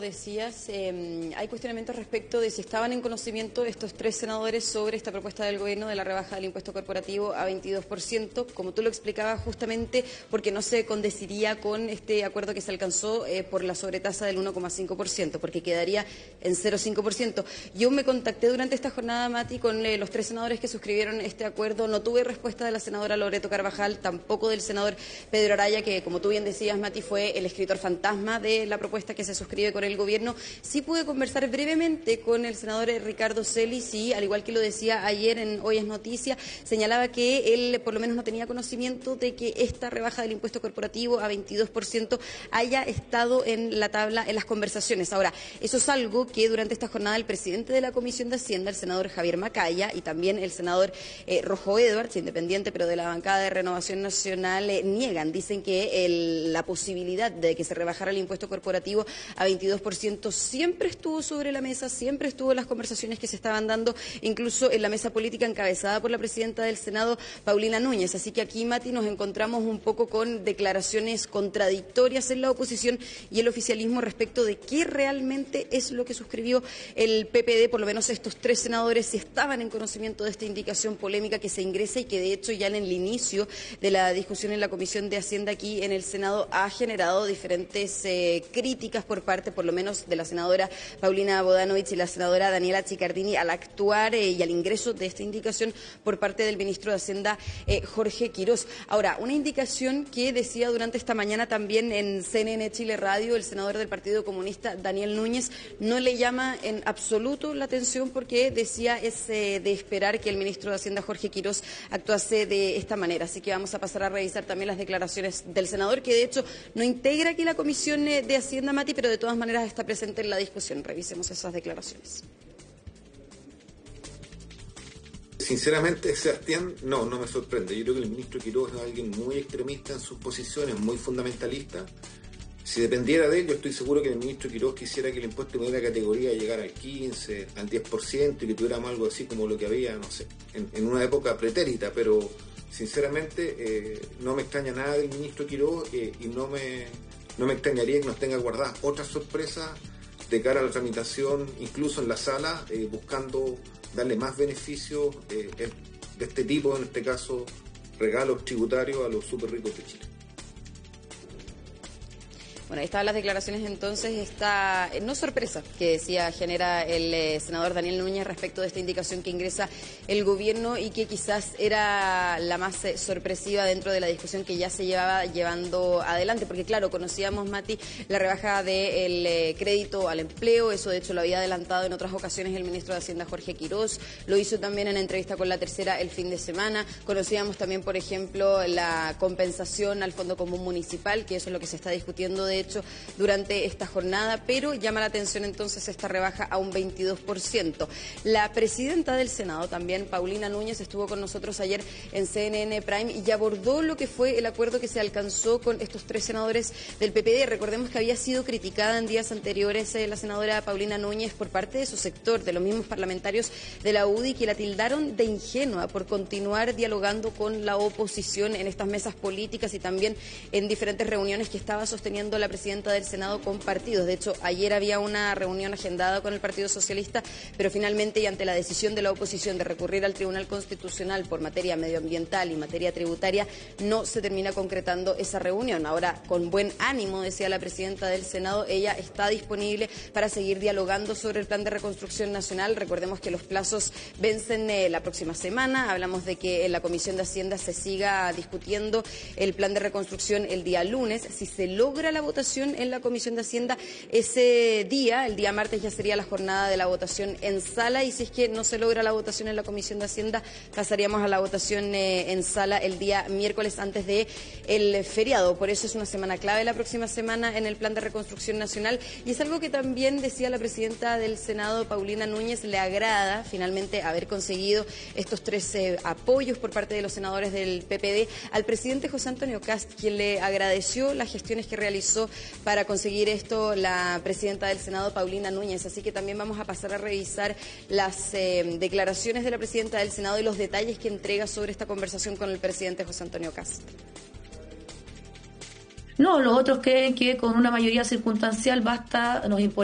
decías, hay cuestionamientos respecto de si estaban en conocimiento estos 3 senadores sobre esta propuesta del gobierno de la rebaja del impuesto corporativo a 22%, como tú lo explicabas, justamente porque no se condeciría con este acuerdo que se alcanzó por la sobretasa del 1,5%, porque quedaría en 0,5%. Yo me contacté durante esta jornada, Mati, con los 3 senadores que suscribieron este acuerdo. No tuve respuesta de la senadora Loreto Carvajal, tampoco del senador Pedro Araya, que como tú bien decías, Mati, fue el escritor fantasma de la propuesta que se suscribe con el gobierno. Sí pude conversar brevemente con el senador Ricardo Celis y, al igual que lo decía ayer en Hoy es Noticia, señalaba que él por lo menos no tenía conocimiento de que esta rebaja del impuesto corporativo a 22% haya estado en la tabla, en las conversaciones. Ahora, eso es algo que durante esta jornada el presidente de la Comisión de Hacienda, el senador Javier Macaya, y también el senador Rojo Edwards, independiente pero de la bancada de Renovación Nacional, niegan. Dicen que la posibilidad de que se rebajara el impuesto corporativo a 22% siempre estuvo sobre la mesa, siempre estuvo en las conversaciones que se estaban dando, incluso en la mesa política encabezada por la presidenta del Senado, Paulina Núñez. Así que aquí, Mati, nos encontramos un poco con declaraciones contradictorias en la oposición y el oficialismo respecto de qué realmente es lo que suscribió el PPD, por lo menos estos 3 senadores, si estaban en conocimiento de esta indicación polémica que se ingresa y que de hecho ya en el inicio de la discusión en la Comisión de Hacienda aquí en el Senado ha generado diferentes críticas por parte, por lo menos, de la senadora Paulina Bodanovich y la senadora Daniela Chiccardini al actuar y al ingreso de esta indicación por parte del ministro de Hacienda, Jorge Quirós. Ahora, una indicación que decía durante esta mañana también en CNN Chile Radio el senador del Partido Comunista, Daniel Núñez, no le llama en absoluto la atención porque decía es de esperar que el ministro de Hacienda, Jorge Quirós, actuase de esta manera. Así que vamos a pasar a revisar también las declaraciones del senador, que de hecho no integra aquí la Comisión de Hacienda, Mati, pero de todas maneras está presente en la discusión. Revisemos esas declaraciones. Sinceramente, Sebastián, no me sorprende. Yo creo que el ministro Quirós es alguien muy extremista en sus posiciones, muy fundamentalista. Si dependiera de él, yo estoy seguro que el ministro Quirós quisiera que el impuesto de primera categoría llegara al 15%, al 10% y que tuviéramos algo así como lo que había, no sé, en una época pretérita, pero sinceramente no me extraña nada del ministro Quirós y no me extrañaría que nos tenga guardadas otras sorpresas de cara a la tramitación, incluso en la sala, buscando darle más beneficios de este tipo, en este caso regalos tributarios a los súper ricos de Chile. Bueno, ahí estaban las declaraciones entonces, esta no sorpresa que genera el senador Daniel Núñez respecto de esta indicación que ingresa el gobierno y que quizás era la más sorpresiva dentro de la discusión que ya se llevaba llevando adelante, porque claro, conocíamos, Mati, la rebaja del crédito al empleo, eso de hecho lo había adelantado en otras ocasiones el ministro de Hacienda, Jorge Quirós, lo hizo también en entrevista con La Tercera el fin de semana, conocíamos también, por ejemplo, la compensación al Fondo Común Municipal, que eso es lo que se está discutiendo de hecho durante esta jornada, pero llama la atención entonces esta rebaja a un 22%. La presidenta del Senado también, Paulina Núñez, estuvo con nosotros ayer en CNN Prime y abordó lo que fue el acuerdo que se alcanzó con estos 3 senadores del PPD. Recordemos que había sido criticada en días anteriores la senadora Paulina Núñez por parte de su sector, de los mismos parlamentarios de la UDI, que la tildaron de ingenua por continuar dialogando con la oposición en estas mesas políticas y también en diferentes reuniones que estaba sosteniendo la presidenta del Senado con partidos. De hecho, ayer había una reunión agendada con el Partido Socialista, pero finalmente, y ante la decisión de la oposición de recurrir al Tribunal Constitucional por materia medioambiental y materia tributaria, no se termina concretando esa reunión. Ahora, con buen ánimo, decía la presidenta del Senado, ella está disponible para seguir dialogando sobre el plan de reconstrucción nacional. Recordemos que los plazos vencen la próxima semana. Hablamos de que en la Comisión de Hacienda se siga discutiendo el plan de reconstrucción el día lunes. Si se logra la votación en la Comisión de Hacienda, ese día, el día martes, ya sería la jornada de la votación en sala, y si es que no se logra la votación en la Comisión de Hacienda, pasaríamos a la votación en sala el día miércoles antes de el feriado. Por eso es una semana clave la próxima semana en el plan de reconstrucción nacional, y es algo que también decía la presidenta del Senado, Paulina Núñez, le agrada finalmente haber conseguido estos 3 apoyos por parte de los senadores del PPD al presidente José Antonio Kast, quien le agradeció las gestiones que realizó para conseguir esto la presidenta del Senado, Paulina Núñez. Así que también vamos a pasar a revisar las declaraciones de la presidenta del Senado y los detalles que entrega sobre esta conversación con el presidente José Antonio Kast. No, los otros creen que con una mayoría circunstancial basta, nos impone